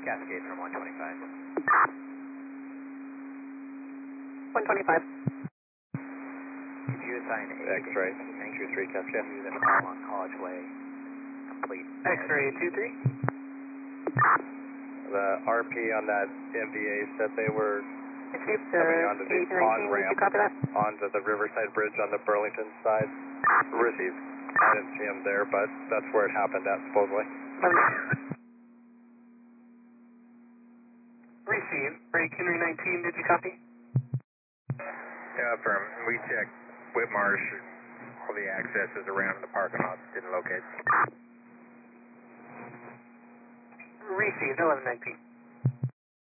Cascade from 125. 125. Could you assign a X-ray, 23 Cascade. to the call on College Way, complete. X-ray 23. The RP on that MVA said they were Received, coming onto the 1819, on-ramp did you copy that? onto the Riverside Bridge on the Burlington side. Received. I didn't see him there, but that's where it happened at, supposedly. Received. Break Henry 19, did you copy? Yeah, firm. We checked Whitmarsh, all the accesses around the parking lot, didn't locate. Received, 1119.